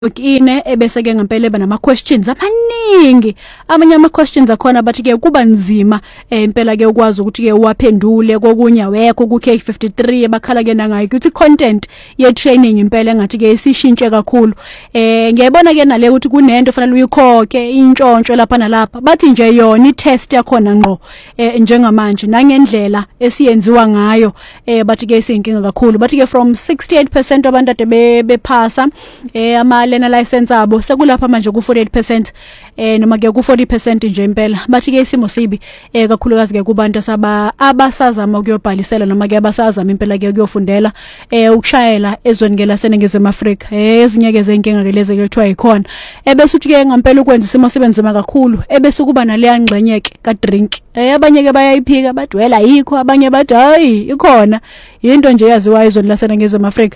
Ukine ebese ke ngempela eba nama questions amaningi amanye ama questions akhona bathi ke kuba nzima impela ke ukwazi ukuthi ke uwaphendule kokunya wekho ku K53 bakhala ke nangayi ukuthi content ye training impela engathi ke isishintshe kakhulu ngiyabona ke nale ukuthi kunento fanele uyikhokhe intshontsho lapha nalapha bathi nje yona i-test yakhona ngqo njengamanje nangendlela esiyenziwa ngayo bathi ke isinkinga kakhulu bathi ke from 68% abantu ade bephasa lena license abo sekulapha manje ku 48% noma ke ku 40% nje impela bathi ke isimo sibi kakhulukazi ke kubantu abasazama ukuyobhalisela noma ke abasazama impela ke ukuyofundela ukushayela ezweni ke laseNingizimu Afrika ezinye ke zenkinga ke lezi ke kuthiwa ikhona ebese uthi ke ngempela ukwenza isimo sibenzima kakhulu ebese kuba naleya ngxenyeke ka drink abanye ke bayayiphika badwela yikho abanye bathi hayi ikhona into nje yaziwa izweni laseNingizimu Afrika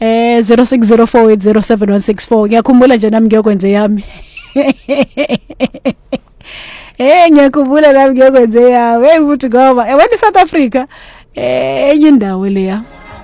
0604807164 ngiyakhumbula nje nami ngiyokwenza yami ngiyakhumbula nami ngiyokwenza yami futhi ngoba wena South Africa enye indawo leya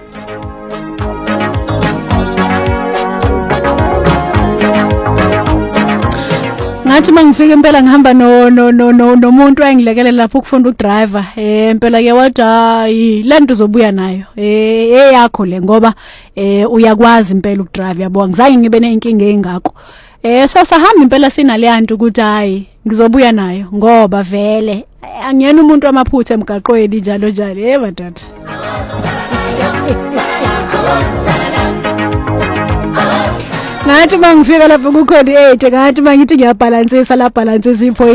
ngathi mangifika impela ngihamba nomuntu ayengilekelela lapho ukufunda ukudriver impela ke wathi hayi lento uzobuya nayo eyakho le ngoba uyakwazi impela ukudrive yabo ngizange ngibe nenkinga engako so sahamba impela sinaleyanto ukuthi hayi ngizobuya nayo ngoba vele angiyena umuntu wamaphutha emgaqweni njalo njalo batata ngathi mangifika lapho kukhona ngathi mangithi ngiyabalansisa la balansisa